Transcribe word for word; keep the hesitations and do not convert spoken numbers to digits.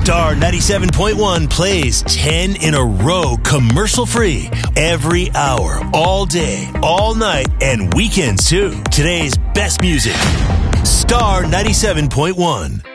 Star ninety-seven point one plays ten in a row commercial-free every hour, all day, all night, and weekends too. Today's best music. Star ninety-seven point one.